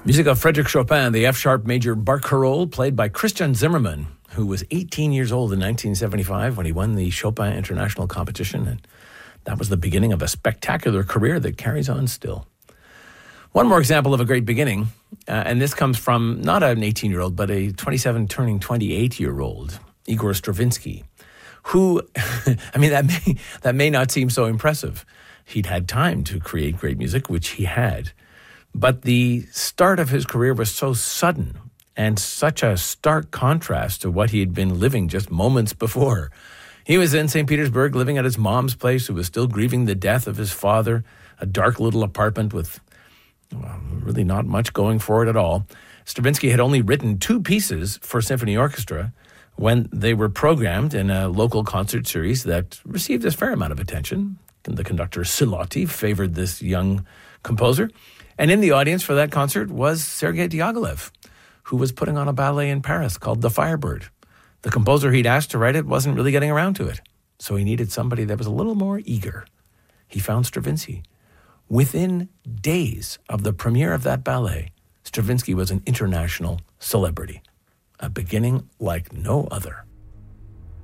Music of Frédéric Chopin, the F-sharp major Barcarolle, played by Christian Zimmermann, who was 18 years old in 1975 when he won the Chopin International Competition, and that was the beginning of a spectacular career that carries on still. One more example of a great beginning, and this comes from not an 18-year-old, but a 27 turning 28-year-old, Igor Stravinsky, who, that may not seem so impressive. He'd had time to create great music, which he had. But the start of his career was so sudden and such a stark contrast to what he had been living just moments before. He was in St. Petersburg living at his mom's place, who was still grieving the death of his father, a dark little apartment with really not much going for it at all. Stravinsky had only written 2 pieces for symphony orchestra when they were programmed in a local concert series that received a fair amount of attention. The conductor Silotti favored this young composer. And in the audience for that concert was Sergei Diaghilev, who was putting on a ballet in Paris called The Firebird. The composer he'd asked to write it wasn't really getting around to it, so he needed somebody that was a little more eager. He found Stravinsky. Within days of the premiere of that ballet, Stravinsky was an international celebrity, a beginning like no other.